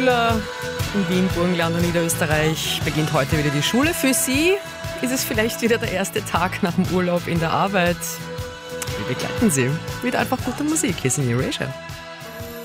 Schüler in Wien, Burgenland und Niederösterreich beginnt heute wieder die Schule. Für Sie ist es vielleicht wieder der erste Tag nach dem Urlaub in der Arbeit. Wir begleiten Sie mit einfach guter Musik. Hier sind Erasure.